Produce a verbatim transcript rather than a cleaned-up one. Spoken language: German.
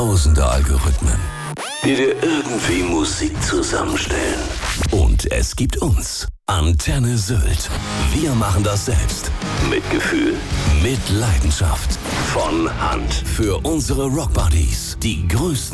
Tausende Algorithmen, die dir irgendwie Musik zusammenstellen. Und es gibt uns, Antenne Sylt. Wir machen das selbst. Mit Gefühl, mit Leidenschaft. Von Hand. Für unsere Rockbuddies. Die größten